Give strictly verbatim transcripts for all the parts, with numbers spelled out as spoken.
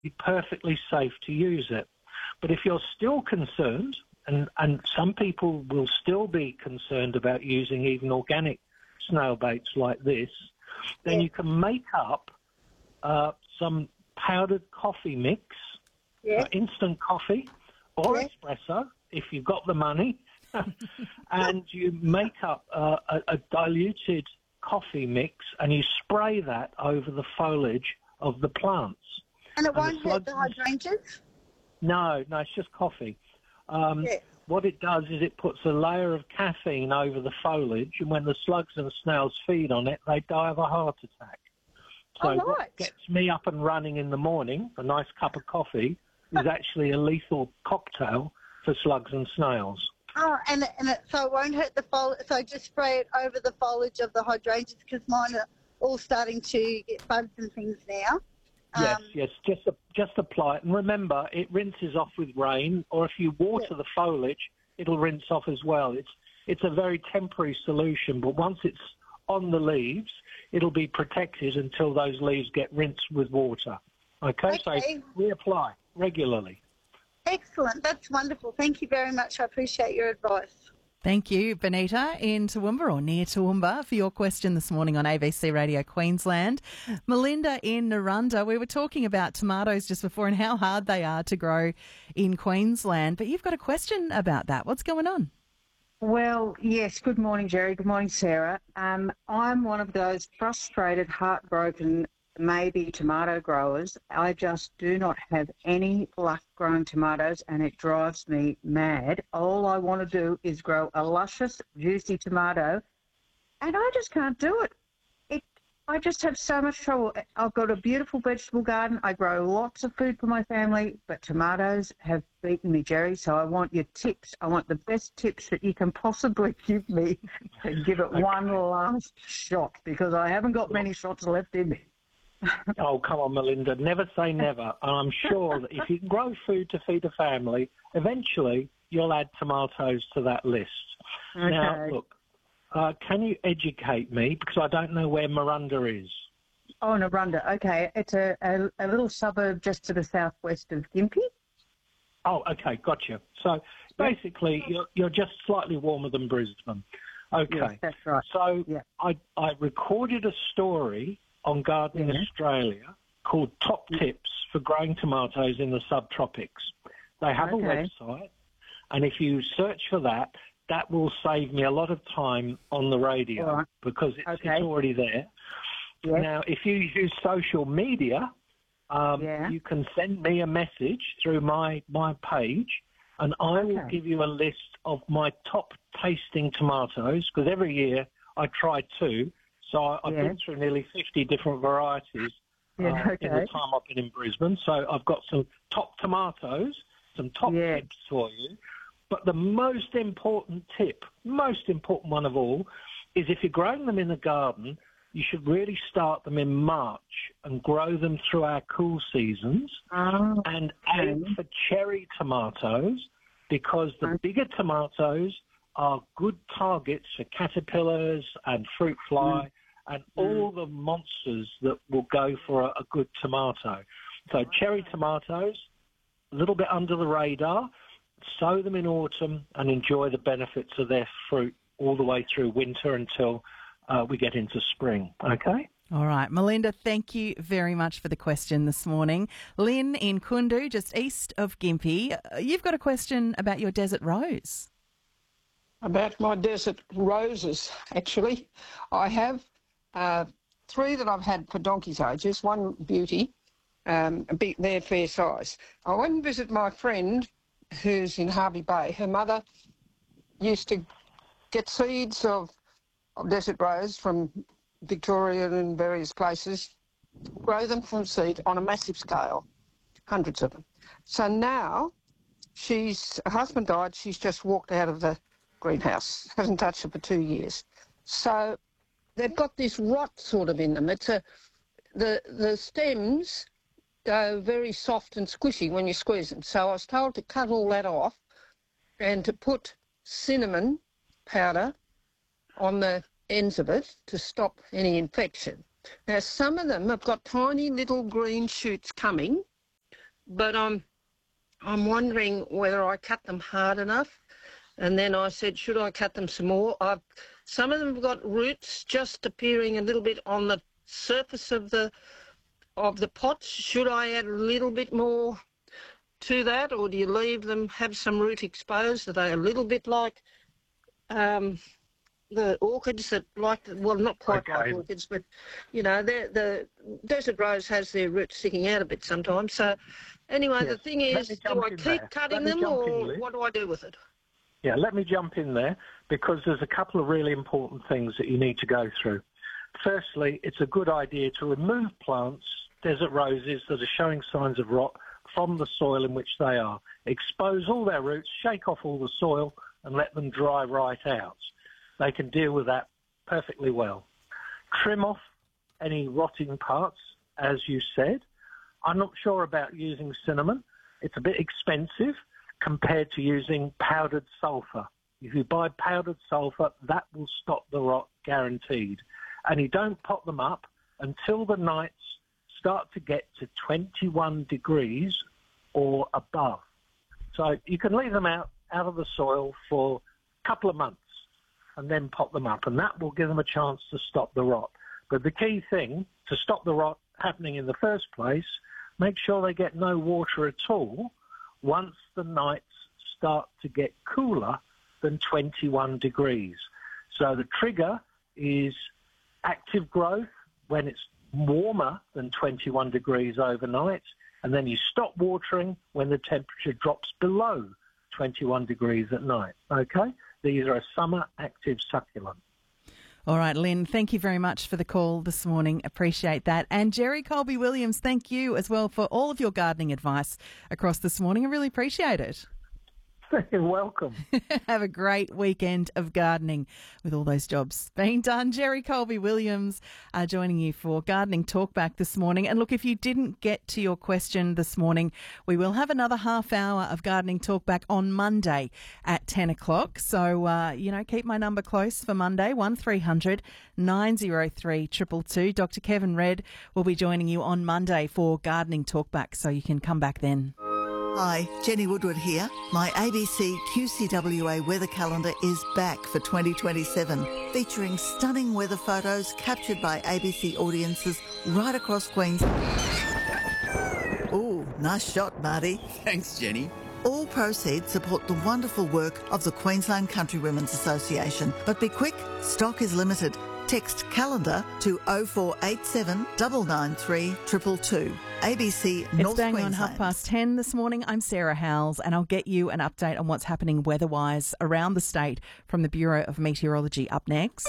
perfectly safe to use it. But if you're still concerned, and, and some people will still be concerned about using even organic snail baits like this, then Yeah. you can make up uh, some powdered coffee mix, Yeah. uh, instant coffee or Yeah. espresso, if you've got the money, and you make up uh, a, a diluted coffee mix and you spray that over the foliage of the plants. And it And the won't hurt slugs the and- hydrangeas? No, no, it's just coffee. Um, Yeah. What it does is it puts a layer of caffeine over the foliage, and when the slugs and snails feed on it, they die of a heart attack. So Oh, right. what gets me up and running in the morning, a nice cup of coffee, is actually a lethal cocktail for slugs and snails. Oh, and, it, and it, so it won't hurt the foliage, so just spray it over the foliage of the hydrangeas, because mine are all starting to get buds and things now. Yes, Um, yes, just just apply it. And remember, it rinses off with rain, or if you water Yeah. the foliage, it'll rinse off as well. It's it's a very temporary solution, but once it's on the leaves, it'll be protected until those leaves get rinsed with water. Okay, Okay. so reapply regularly. Excellent. That's wonderful. Thank you very much. I appreciate your advice. Thank you, Benita, in Toowoomba or near Toowoomba, for your question this morning on A B C Radio Queensland. Melinda in Narunda, we were talking about tomatoes just before and how hard they are to grow in Queensland, but you've got a question about that. What's going on? Well, yes. Good morning, Jerry. Good morning, Sarah. Um, I'm one of those frustrated, heartbroken, maybe tomato growers. I just do not have any luck growing tomatoes, and it drives me mad. All I want to do is grow a luscious, juicy tomato, and I just can't do it. It. I just have so much trouble. I've got a beautiful vegetable garden. I grow lots of food for my family, but tomatoes have beaten me, Jerry. So I want your tips. I want the best tips that you can possibly give me to give it Okay. one last shot, because I haven't got many shots left in me. Oh, come on, Melinda. Never say never. And I'm sure that if you can grow food to feed a family, eventually you'll add tomatoes to that list. Now, Okay. look, uh, can you educate me? Because I don't know where Miranda is. Oh, Narunda. Okay. It's a, a, a little suburb just to the southwest of Gympie. Oh, okay, gotcha. So basically, you're, you're just slightly warmer than Brisbane. Okay. Yes, that's right. So Yeah. I, I recorded a story on Gardening Yeah. Australia called Top Tips for Growing Tomatoes in the Subtropics. They have Okay. a website, and if you search for that, that will save me a lot of time on the radio All right. because it's, Okay. it's already there. Yes. Now, if you use social media, um, Yeah. you can send me a message through my, my page, and I will Okay. give you a list of my top tasting tomatoes, because every year I try two. So I, I've Yeah. been through nearly fifty different varieties Yeah, uh, in the okay. time I've been in Brisbane. So I've got some top tomatoes, some top Yeah. tips for you. But the most important tip, most important one of all, is if you're growing them in the garden, you should really start them in March and grow them through our cool seasons Oh, and okay. aim for cherry tomatoes, because the Okay. bigger tomatoes are good targets for caterpillars and fruit fly and all the monsters that will go for a, a good tomato. So cherry tomatoes, a little bit under the radar, sow them in autumn and enjoy the benefits of their fruit all the way through winter until uh, we get into spring, okay? All right, Melinda, thank you very much for the question this morning. Lynn in Kundu, just east of Gympie, uh, you've got a question about your desert rose. About my desert roses, actually. I have uh, three that I've had for donkey's ages, one beauty, um, a bit, they're fair size. I went and visit my friend who's in Harvey Bay. Her mother used to get seeds of, of desert rose from Victoria and various places, grow them from seed on a massive scale, hundreds of them. So now she's, her husband died, she's just walked out of the greenhouse, hasn't touched it for two years. So they've got this rot sort of in them. It's a, the, the stems go very soft and squishy when you squeeze them. So I was told to cut all that off and to put cinnamon powder on the ends of it to stop any infection. Now, some of them have got tiny little green shoots coming, but I'm, I'm wondering whether I cut them hard enough. And then I said, should I cut them some more? I've, some of them have got roots just appearing a little bit on the surface of the of the pots. Should I add a little bit more to that, or do you leave them have some root exposed? Are they a little bit like um, the orchids that like, well, not quite Okay. like orchids, but, you know, the desert rose has their roots sticking out a bit sometimes. So anyway, Yes. the thing Let is, me do jump I in keep there. cutting Let me them, jump in, or Liz. what do I do with it? Yeah, let me jump in there because there's a couple of really important things that you need to go through. Firstly, it's a good idea to remove plants, desert roses that are showing signs of rot, from the soil in which they are. Expose all their roots, shake off all the soil and let them dry right out. They can deal with that perfectly well. Trim off any rotting parts, as you said. I'm not sure about using cinnamon. It's a bit expensive compared to using powdered sulphur. If you buy powdered sulphur, that will stop the rot guaranteed. And you don't pot them up until the nights start to get to twenty-one degrees or above. So you can leave them out, out of the soil for a couple of months and then pot them up, and that will give them a chance to stop the rot. But the key thing to stop the rot happening in the first place, make sure they get no water at all once the nights start to get cooler than twenty-one degrees. So the trigger is active growth when it's warmer than twenty-one degrees overnight, and then you stop watering when the temperature drops below twenty-one degrees at night. Okay? These are a summer active succulent. All right, Lynn, thank you very much for the call this morning. Appreciate that. And Jerry Colby-Williams, thank you as well for all of your gardening advice across this morning. I really appreciate it. You're welcome. Have a great weekend of gardening with all those jobs being done. Jerry Colby-Williams uh, joining you for Gardening Talkback this morning. And look, if you didn't get to your question this morning, we will have another half hour of Gardening Talkback on Monday at ten o'clock. So, uh, you know, keep my number close for Monday, one three hundred nine oh three two two two. Doctor Kevin Red will be joining you on Monday for Gardening Talkback, so you can come back then. Hi, Jenny Woodward here. My A B C Q C W A weather calendar is back for twenty twenty-seven, featuring stunning weather photos captured by A B C audiences right across Queensland. Ooh, nice shot, Marty. Thanks, Jenny. All proceeds support the wonderful work of the Queensland Country Women's Association. But be quick, stock is limited. Text calendar to oh four eight seven nine nine three two two two. A B C It's North bang Queensland. on half past ten this morning. I'm Sarah Howells, and I'll get you an update on what's happening weather-wise around the state from the Bureau of Meteorology up next.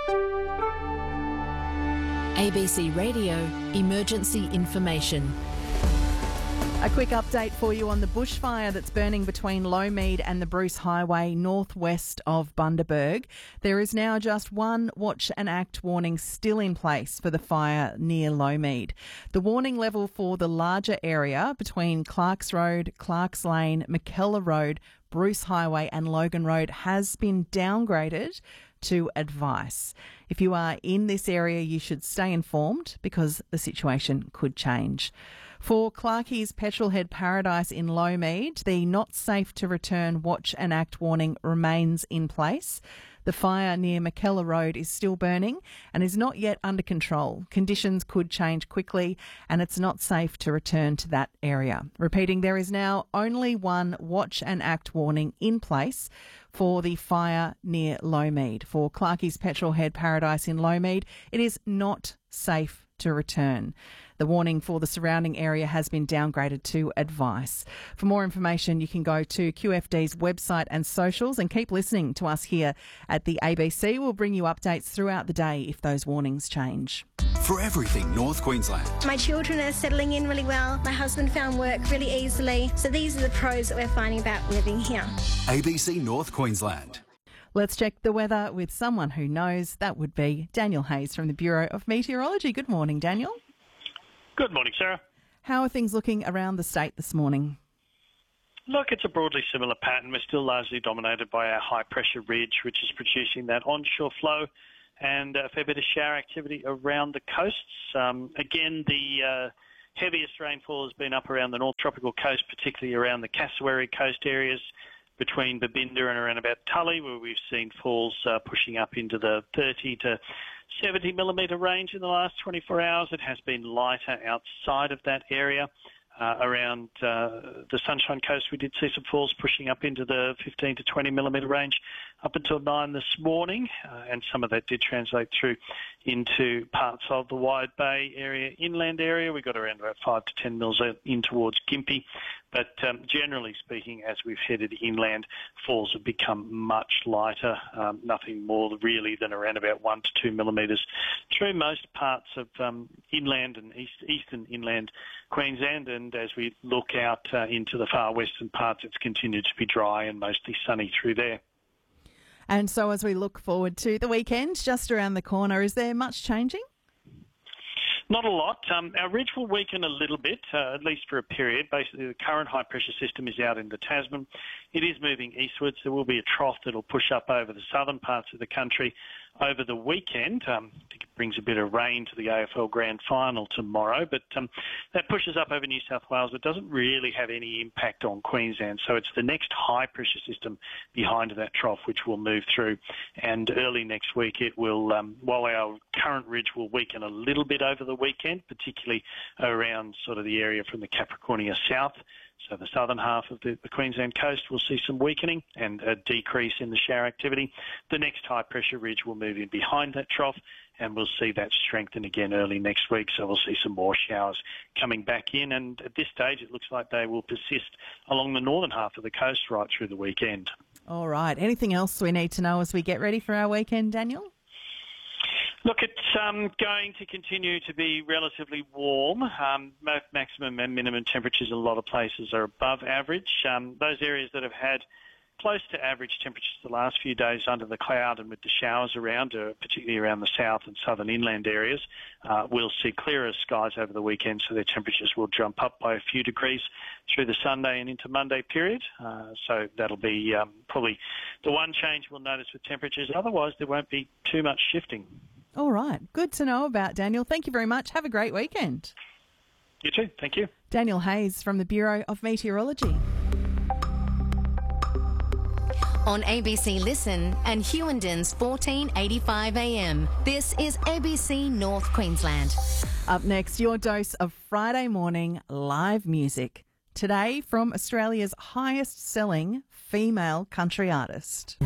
A B C Radio Emergency Information. A quick update for you on the bushfire that's burning between Lowmead and the Bruce Highway northwest of Bundaberg. There is now just one watch and act warning still in place for the fire near Lowmead. The warning level for the larger area between Clarks Road, Clarks Lane, McKellar Road, Bruce Highway and Logan Road has been downgraded to advice. If you are in this area, you should stay informed because the situation could change. For Clarkie's Petrolhead Paradise in Lowmead, the not safe to return watch and act warning remains in place. The fire near McKellar Road is still burning and is not yet under control. Conditions could change quickly and it's not safe to return to that area. Repeating, there is now only one watch and act warning in place for the fire near Lowmead. For Clarkie's Petrolhead Paradise in Lowmead, it is not safe to return. The warning for the surrounding area has been downgraded to advice. For more information, you can go to Q F D's website and socials and keep listening to us here at the A B C. We'll bring you updates throughout the day if those warnings change. For everything North Queensland. My children are settling in really well. My husband found work really easily. So these are the pros that we're finding about living here. A B C North Queensland. Let's check the weather with someone who knows. That would be Daniel Hayes from the Bureau of Meteorology. Good morning, Daniel. Good morning, Sarah. How are things looking around the state this morning? Look, it's a broadly similar pattern. We're still largely dominated by our high-pressure ridge, which is producing that onshore flow and a fair bit of shower activity around the coasts. Um, again, the uh, Heaviest rainfall has been up around the North Tropical Coast, particularly around the Cassowary coast areas, between Babinda and around about Tully, where we've seen falls uh, pushing up into the thirty to seventy millimetre range in the last twenty-four hours. It has been lighter outside of that area. Uh, around uh, the Sunshine Coast, we did see some falls pushing up into the fifteen to twenty millimetre range up until nine this morning, uh, and some of that did translate through into parts of the Wide Bay area, inland area. We got around about five to ten mils in towards Gympie, but um, generally speaking, as we've headed inland, falls have become much lighter, um, nothing more really than around about one to two millimetres through most parts of um, inland and east, eastern inland Queensland. And as we look out uh, into the far western parts, it's continued to be dry and mostly sunny through there. And so as we look forward to the weekend just around the corner, is there much changing? Not a lot. Um, our ridge will weaken a little bit, uh, at least for a period. Basically, the current high-pressure system is out into Tasman. It is moving eastwards. There will be a trough that will push up over the southern parts of the country over the weekend. Um, I think it brings a bit of rain to the A F L Grand Final tomorrow, but um, that pushes up over New South Wales, but doesn't really have any impact on Queensland. So it's the next high-pressure system behind that trough which will move through. And early next week, it will, um, while our current ridge will weaken a little bit over the weekend, particularly around sort of the area from the Capricornia south, so the southern half of the, the Queensland coast will see some weakening and a decrease in the shower activity. The next high-pressure ridge will move in behind that trough, and we'll see that strengthen again early next week. So we'll see some more showers coming back in. And at this stage, it looks like they will persist along the northern half of the coast right through the weekend. All right. Anything else we need to know as we get ready for our weekend, Daniel? Look, it's um, going to continue to be relatively warm. Um, maximum and minimum temperatures in a lot of places are above average. Um, those areas that have had close to average temperatures the last few days under the cloud and with the showers around, uh, particularly around the south and southern inland areas, uh, we'll see clearer skies over the weekend, so their temperatures will jump up by a few degrees through the Sunday and into Monday period. Uh, so that'll be um, probably the one change we'll notice with temperatures. Otherwise, there won't be too much shifting. All right. Good to know about, Daniel. Thank you very much. Have a great weekend. You too. Thank you. Daniel Hayes from the Bureau of Meteorology. On A B C Listen and Hewendon's fourteen eighty-five A M. This is A B C North Queensland. Up next, your dose of Friday morning live music. Today from Australia's highest selling female country artist.